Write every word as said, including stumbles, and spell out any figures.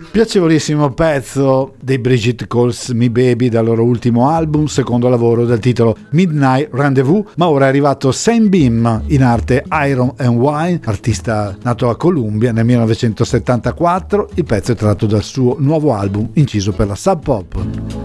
Piacevolissimo pezzo dei Brigitte Calls Me Baby dal loro ultimo album, secondo lavoro dal titolo Midnight Rendezvous, ma ora è arrivato Sam Beam, in arte Iron and Wine, artista nato a Columbia nel millenovecentosettantaquattro. Il pezzo è tratto dal suo nuovo album inciso per la Sub Pop.